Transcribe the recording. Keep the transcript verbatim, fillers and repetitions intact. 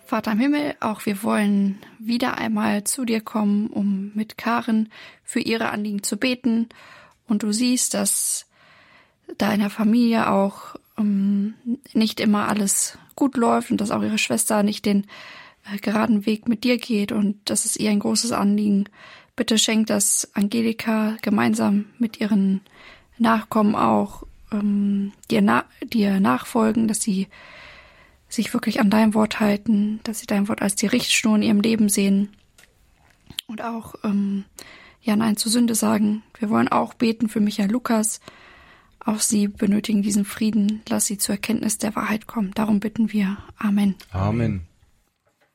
Vater im Himmel, auch wir wollen wieder einmal zu dir kommen, um mit Karen für ihre Anliegen zu beten. Und du siehst, dass da in der Familie auch ähm, nicht immer alles gut läuft und dass auch ihre Schwester nicht den äh, geraden Weg mit dir geht. Und das ist ihr ein großes Anliegen. Bitte schenk, dass Angelika gemeinsam mit ihren Nachkommen auch ähm, dir, na- dir nachfolgen, dass sie sich wirklich an dein Wort halten, dass sie dein Wort als die Richtschnur in ihrem Leben sehen und auch ähm, ja Nein zur Sünde sagen. Wir wollen auch beten für Michael Lukas. Auch sie benötigen diesen Frieden. Lass sie zur Erkenntnis der Wahrheit kommen. Darum bitten wir. Amen. Amen.